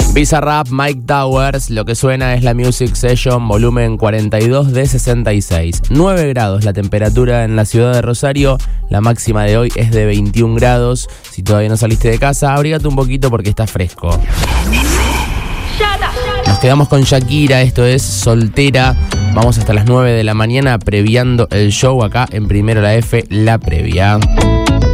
Bizarrap, Mike Towers, lo que suena es la Music Session volumen 42 de 66. 9 grados la temperatura en la ciudad de Rosario, la máxima de hoy es de 21 grados. Si todavía no saliste de casa, abrígate un poquito porque está fresco. Nos quedamos con Shakira, esto es Soltera. Vamos hasta las 9 de la mañana previando el show acá en Primero la F, la previa.